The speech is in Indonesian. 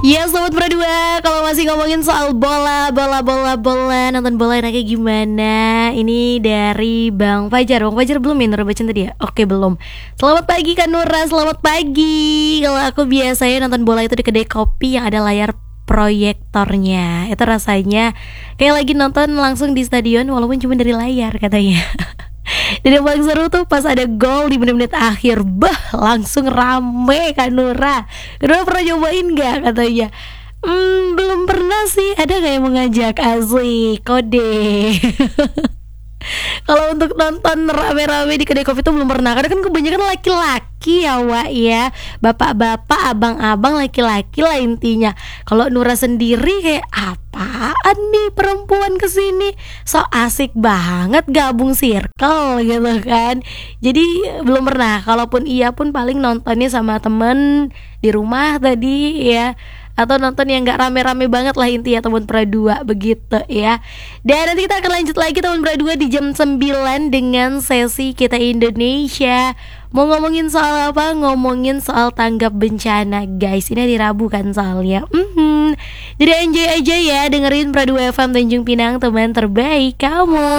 Ya sobat berdua, kalau masih ngomongin soal bola, nonton bola enaknya gimana? Ini dari Bang Fajar. Bang Fajar belum ya Nura bacain tadi ya? Oke belum. Selamat pagi Kak Nura, selamat pagi. Kalau aku biasanya nonton bola itu di kedai kopi yang ada layar proyektornya. Itu rasanya kayak lagi nonton langsung di stadion walaupun cuma dari layar katanya. Dan yang paling seru tuh pas ada gol di menit-menit akhir. Bah, langsung rame Kak Nura. Kedua pernah nyobain gak katanya? Belum pernah sih. Ada gak yang mengajak? Asli, kode. Kalau untuk nonton rame-rame di kedai kopi itu belum pernah. Karena kan kebanyakan laki-laki ya Wak ya. Bapak-bapak, abang-abang, laki-laki lah intinya. Kalau Nura sendiri kayak apaan nih perempuan kesini? So asik banget gabung circle gitu kan. Jadi belum pernah. Kalaupun iya pun paling nontonnya sama temen di rumah tadi ya, atau nonton yang gak rame-rame banget lah intinya teman Pradua begitu ya. Dan nanti kita akan lanjut lagi teman Pradua di jam 9 dengan sesi kita Indonesia. Mau ngomongin soal apa? Ngomongin soal tanggap bencana guys. Ini hari Rabu kan soalnya. Jadi enjoy aja ya dengerin Pradua FM Tanjung Pinang, teman terbaik kamu.